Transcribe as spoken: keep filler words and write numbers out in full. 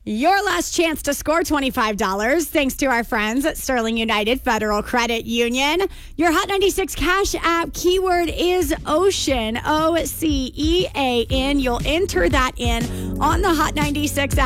Your last chance to score twenty-five dollars thanks to our friends at Sterling United Federal Credit Union. Your Hot ninety-six Cash App keyword is Ocean, O C E A N. You'll enter that in on the Hot ninety-six app.